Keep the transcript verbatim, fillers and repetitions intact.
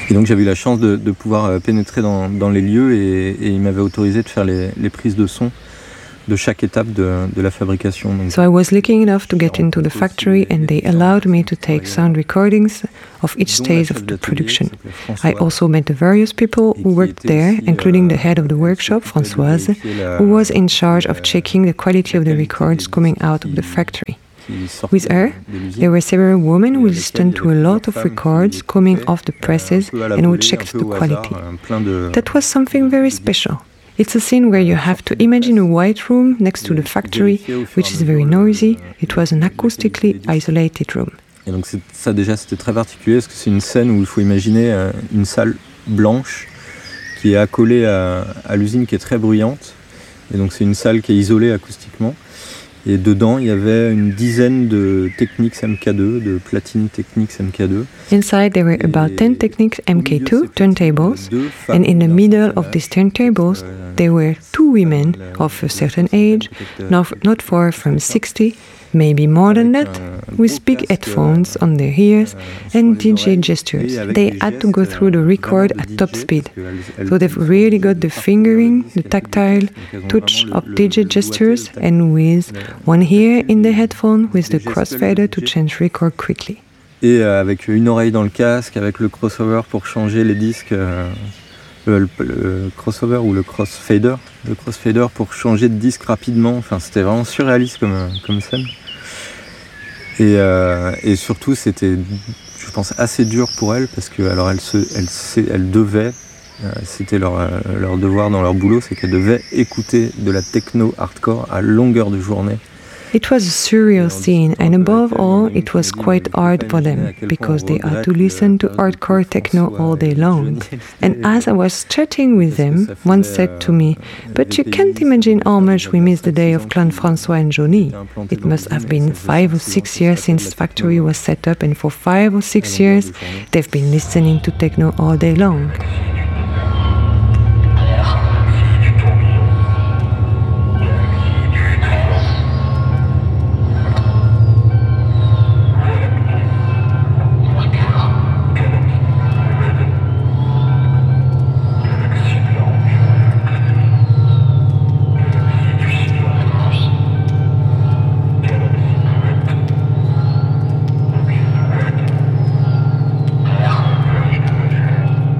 Et donc j'avais eu la chance de, de pouvoir pénétrer dans, dans les lieux et, et ils m'avaient autorisé de faire les, les prises de son de chaque étape de, de la fabrication. Donc, so I was lucky enough to get into the factory and they allowed me to take sound recordings of each stage of the production. I also met the various people who worked there, including the head of the workshop, Françoise, who was in charge of checking the quality of the records coming out of the factory. With her, there were several women who listened to a lot of records coming off the presses and who checked the quality. That was something very special. It's a scene where you have to imagine a white room next to the factory, which is very noisy. It was an acoustically isolated room. Et donc ça déjà c'était très particulier parce que c'est une scène où il faut imaginer euh, une salle blanche qui est accolée à, à l'usine qui est très bruyante. Et donc c'est une salle qui est isolée acoustiquement. Et dedans, il y avait une dizaine de Technics M K deux, de platines Technics M K deux. Inside, there were about ten Technics M K two turntables, and in the middle of these turntables, there were two women of a certain age, not, not far from sixty, maybe more than that, with big headphones on their ears and D J gestures. They had to go through the record at top speed. So they've really got the fingering, the tactile touch of D J gestures, and with one ear in the headphone with the crossfader to change record quickly. Et euh, avec une oreille dans le casque, avec le crossover pour changer les disques, euh, le, le crossover ou le crossfader, le crossfader pour changer de disque rapidement. Enfin, c'était vraiment surréaliste comme, comme scène. Et, euh, et surtout, c'était, je pense, assez dur pour elles parce que, alors, elles, se, elles, elles devaient, euh, c'était leur, euh, leur devoir dans leur boulot, c'est qu'elles devaient écouter de la techno hardcore à longueur de journée. It was a surreal scene, and above all, it was quite hard for them, because they had to listen to hardcore techno all day long. And as I was chatting with them, one said to me, "But you can't imagine how much we miss the day of Clan François and Johnny. It must have been five or six years since the factory was set up, and for five or six years, they've been listening to techno all day long."